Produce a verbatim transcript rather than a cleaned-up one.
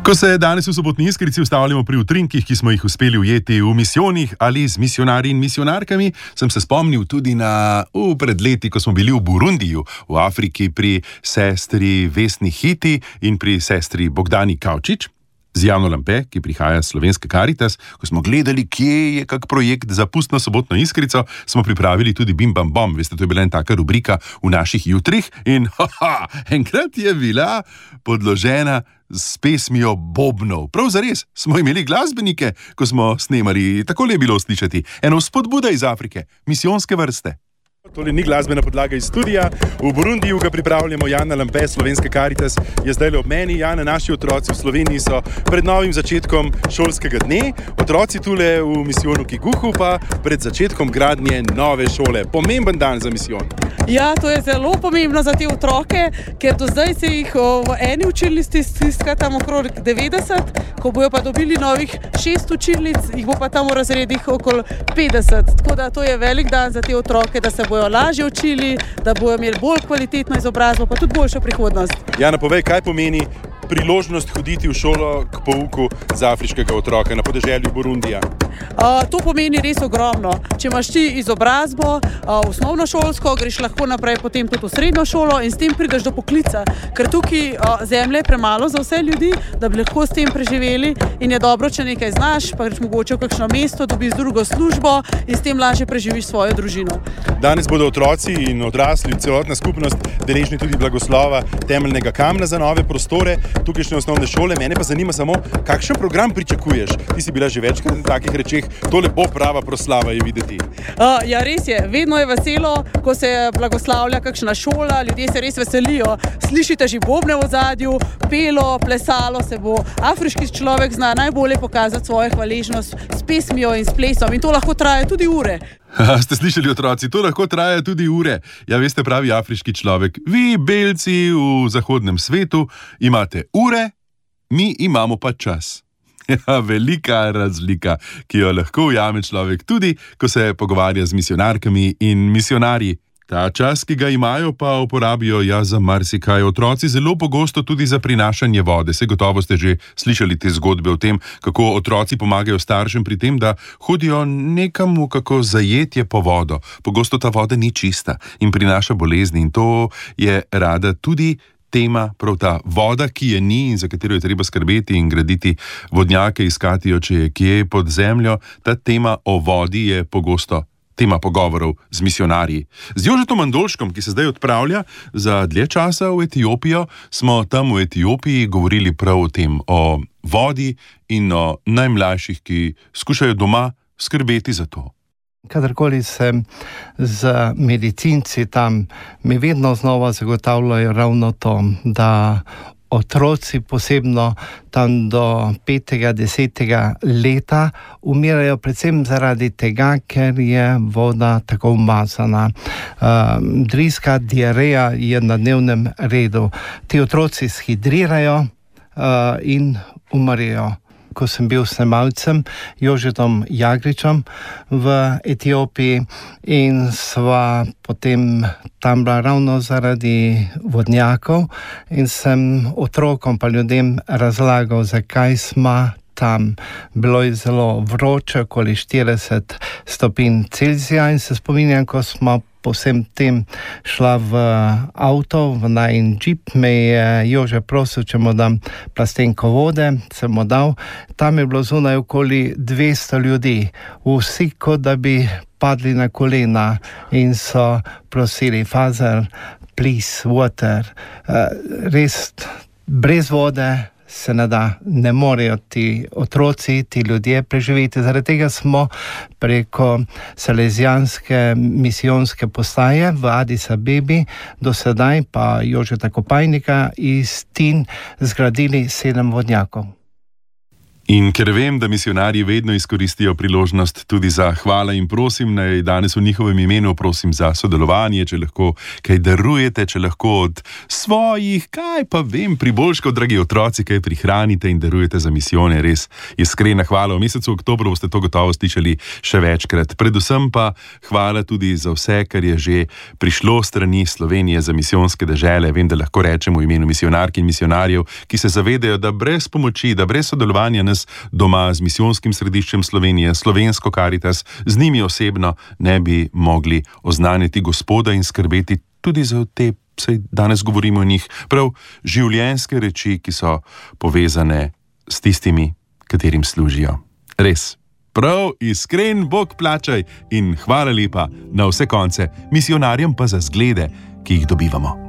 Ko se danes v Sobotni Iskrici ustavljamo pri utrinkih, ki smo jih uspeli ujeti v misijonih ali z misionarji in misionarkami, sem se spomnil tudi na v pred leti, ko smo bili v Burundiju, v Afriki, pri sestri Vesni Hiti in pri sestri Bogdani Kavčič. Z Jano Lampe, ki prihaja z Slovenske Karitas, ko smo gledali, kje je kak projekt za pustno Sobotno Iskrico, smo pripravili tudi Bim Bam Bom. Veste, to je bila ena taka rubrika v naših jutrih in haha, enkrat je bila podložena s pesmijo bobnov. Prav zares smo imeli glasbenike, ko smo snemali, takole je bilo slišati. Eno spodbuda iz Afrike, misijonske vrste. Tole ni glasbena podlaga iz studia. V Burundiju ga pripravljamo. Jana Lampe, Slovenske Karitas, je zdaj ob meni. Jana, naši otroci v Sloveniji so pred novim začetkom šolskega dne. Otroci tule v misijonu Kiguhu pa pred začetkom gradnje nove šole. Pomemben dan za misijon. Ja, to je zelo pomembno za te otroke, ker do zdaj se jih v eni učilnici stiska tam okrog devetdeset, ko bojo pa dobili novih šest učilnic, jih bo pa tam v razredih okoli petdeset. Tako da to je velik dan za te otroke, da se bojo lažje učili, da bojo imeli bolj kvalitetno izobrazbo, pa tudi boljšo prihodnost. Jana, povej, kaj pomeni priložnost hoditi v šolo k pouku za afriškega otroka na podeželju Burundija? Uh, to pomeni res ogromno. Če imaš ti izobrazbo, uh, osnovnošolsko, greš lahko naprej potem tudi v srednjo šolo in s tem prideš do poklica, ker tukaj uh, zemlje je premalo za vse ljudi, da bi lahko s tem preživeli in je dobro, če nekaj znaš, pa greš mogoče v kakšno mesto, dobiš drugo službo in s tem lažje preživiš svojo družino. Danes bodo otroci in odrasli, celotna skupnost deležni tudi blagoslova temeljnega kamna za nove prostore tukajšnje osnovne šole. Mene pa zanima samo, kakšen program pričakuješ? Ti si bila že večkrat na takih rečeh, to lepo prava proslava je videti. Uh, ja, res je. Vedno je veselo, ko se blagoslavlja kakšna šola, ljudje se res veselijo. Slišite že bobne v ozadju, pelo, plesalo se bo. Afriški človek zna najbolje pokazati svojo hvaležnost s pesmijo in s plesom in to lahko traja tudi ure. Ste slišali, otroci, to lahko traja tudi ure. Ja, veste, pravi afriški človek, vi, belci v zahodnem svetu, imate ure, mi imamo pa čas. Ja, velika razlika, ki jo lahko ujame človek tudi, ko se pogovarja z misionarkami in misionarji. Ta čas, ki ga imajo, pa uporabijo ja za marsikaj. Otroci zelo pogosto tudi za prinašanje vode. Saj gotovo ste že slišali te zgodbe o tem, kako otroci pomagajo staršem pri tem, da hodijo nekam v kako zajetje po vodo. Pogosto ta voda ni čista in prinaša bolezni in to je rada tudi tema, prav ta voda, ki je ni in za katero je treba skrbeti in graditi vodnjake, iskati jo, če je kje pod zemljo. Ta tema o vodi je pogosto tema pogovorov z misionarji. Z Jožetom Mandolškom, ki se zdaj odpravlja za dlje časa v Etiopijo, smo tam v Etiopiji govorili prav o tem, o vodi in o najmlajših, ki skušajo doma skrbeti za to. Kadarkoli sem z medicinci tam, mi vedno znova zagotavljajo ravno to, da otroci posebno tam do petega, desetega leta umirajo predvsem zaradi tega, ker je voda tako umazana. Uh, driska, diareja je na dnevnem redu. Ti otroci shidrirajo uh, in umrejo. Ko sem bil snemalcem Jožetom Jagričem v Etiopiji in sva potem tam bila ravno zaradi vodnjakov in sem otrokom pa ljudem razlagal, zakaj smo tam. Bilo je zelo vroče, okoli štirideset stopinj Celzija in se spominjam, ko smo po vsem tem šla v avto, v najin džip, me je Jože prosil, če mu dam plastenko vode, sem mu dal. Tam je bilo zunaj okoli dvesto ljudi, vsi kot da bi padli na kolena in so prosili, Father, please, water. Res, brez vode se ne da, ne morejo ti otroci, ti ljudje preživeti. Zaradi tega smo preko Salezijanske misijonske postaje v Addis Abebi do sedaj pa Jožeta Kopajnika iz Tin zgradili sedem vodnjakov. In ker vem, da misionarji vedno izkoristijo priložnost tudi za hvala in prosim, naj danes v njihovem imenu prosim za sodelovanje, če lahko kaj darujete, če lahko od svojih, kaj pa vem, priboljškov, dragi otroci, kaj prihranite in darujete za misijone. Res iskrena hvala. V mesecu oktobru boste to gotovo slišali še večkrat. Predvsem pa hvala tudi za vse, kar je že prišlo strani Slovenije za misijonske dežele. Vem, da lahko rečemo v imenu misionark in misionarjev, ki se zavedajo, da brez pomoči, da brez sodelovanja nas doma z misijonskim središčem Slovenije, Slovensko Karitas, z njimi osebno ne bi mogli oznaniti Gospoda in skrbeti tudi za te, saj danes govorimo o njih, prav življenjske reči, ki so povezane s tistimi, katerim služijo. Res, prav iskren Bog plačaj in hvala lepa na vse konce, misionarjem pa za zglede, ki jih dobivamo.